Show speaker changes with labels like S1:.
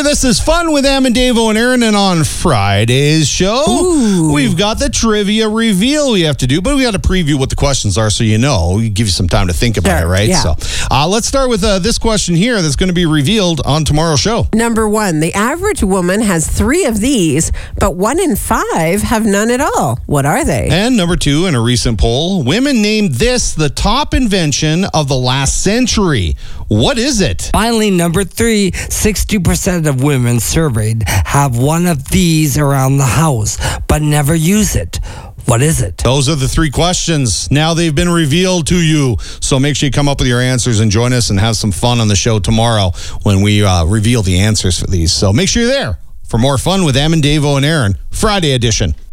S1: This is Fun with Em and Davo and Aaron, and on Friday's show, we've got the trivia reveal we have to do, but we got to preview what the questions are so you know. We give you some time to think about it, right?
S2: Yeah.
S1: So let's start with this question here that's going to be revealed on tomorrow's show.
S2: Number 1, the average woman has 3 of these, but 1 in 5 have none at all. What are they?
S1: And number 2, in a recent poll, women named this the top invention of the last century. What is it?
S3: Finally, number 3, 60% of women surveyed have one of these around the house, but never use it. What is it?
S1: Those are the 3 questions. Now they've been revealed to you. So make sure you come up with your answers and join us and have some fun on the show tomorrow when we reveal the answers for these. So make sure you're there for more Fun with Em and Davo and Aaron, Friday edition.